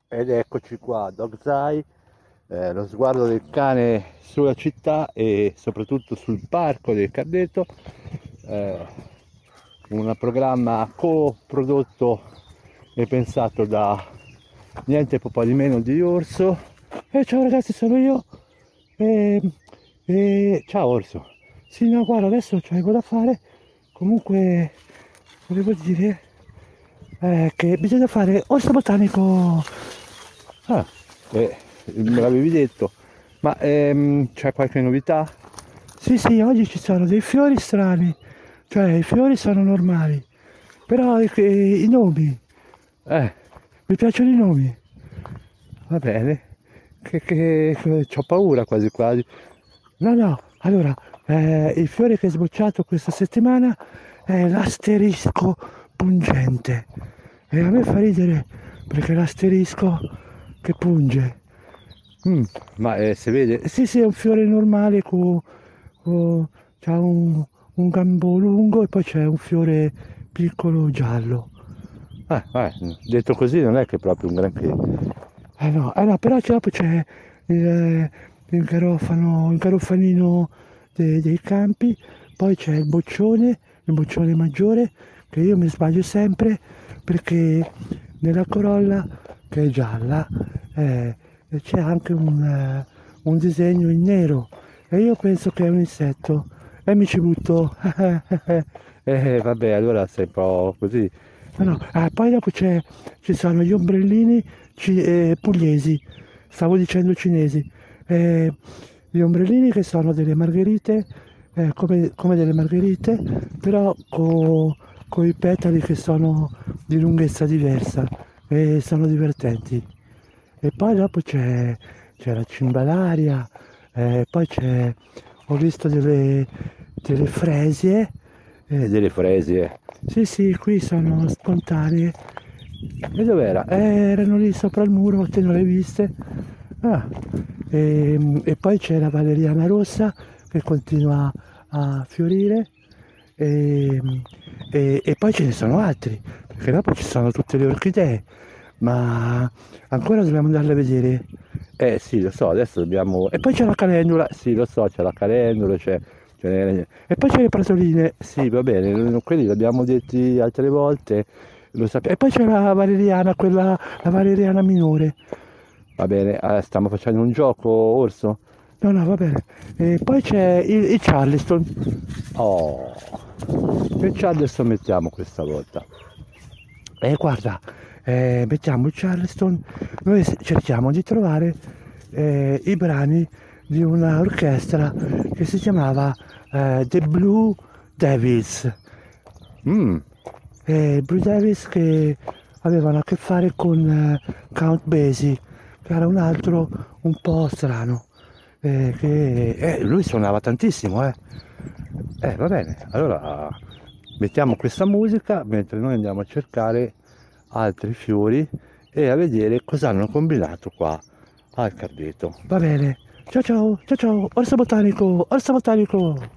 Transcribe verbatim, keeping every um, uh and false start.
Ed eccoci qua, Dog's Eye, eh, lo sguardo del cane sulla città e soprattutto sul parco del Cardeto, eh, un programma co-prodotto e pensato da niente po' di meno di Orso. E ciao ragazzi, sono io. E, e- ciao Orso. Sì, no, guarda, adesso c'ho da fare. Comunque, volevo dire eh, che bisogna fare orso botanico. Ah, eh, me l'avevi detto, ma ehm, c'è qualche novità? Sì, sì, oggi ci sono dei fiori strani, cioè i fiori sono normali, però i, i nomi, eh, mi piacciono i nomi, va bene, che, che, che c'ho paura quasi quasi. No, no, allora, eh, il fiore che è sbocciato questa settimana è l'asterisco pungente. E a me fa ridere perché l'asterisco che punge. Mm, ma eh, si vede? Sì, sì, è un fiore normale con... c'ha un, un gambo lungo e poi c'è un fiore piccolo giallo. Eh, eh, detto così non è che è proprio un granché. Eh no, eh no, però dopo c'è il, il garofano, il garofanino de- dei campi, poi c'è il boccione, il boccione maggiore, che io mi sbaglio sempre perché nella corolla, che è gialla, eh, c'è anche un, eh, un disegno in nero e io penso che è un insetto e mi ci butto. Eh, vabbè, allora sei un po' così. No, no. Ah, poi dopo c'è, ci sono gli ombrellini ci- eh, pugliesi, stavo dicendo cinesi. Eh, gli ombrellini che sono delle margherite, eh, come, come delle margherite, però con i petali che sono di lunghezza diversa e sono divertenti. E poi dopo c'è, c'è la cimbalaria, eh, poi c'è, ho visto delle, delle fresie, eh, delle fresie. Sì, sì, qui sono spontanee. E dov'era? Eh, erano lì sopra il muro, te non le hai viste? Ah, e, e poi c'è la valeriana rossa che continua a fiorire e, e- e poi ce ne sono altri, perché dopo ci sono tutte le orchidee, ma ancora dobbiamo andarle a vedere. Eh sì, lo so, adesso dobbiamo... E poi c'è la calendula, sì, lo so, c'è la calendula, c'è... c'è le- E poi c'è le pratoline, sì, va bene, non- quelli l'abbiamo detti altre volte, lo sape- E poi c'è la valeriana, quella, la valeriana minore. Va bene, eh, stiamo facendo un gioco, Orso? No, no, va bene. E poi c'è il, il Charleston. Oh, che Charleston mettiamo questa volta? Eh, guarda, eh, mettiamo il Charleston, noi s- cerchiamo di trovare eh, i brani di una orchestra che si chiamava eh, The Blue Devils. Mm. Eh, Blue Devils che avevano a che fare con eh, Count Basie, che era un altro un po' strano. Eh, che, eh, lui suonava tantissimo, eh. Eh, va bene, allora mettiamo questa musica mentre noi andiamo a cercare altri fiori e a vedere cosa hanno combinato qua al Cardeto. Va bene, ciao ciao, ciao ciao, orso botanico, orso botanico!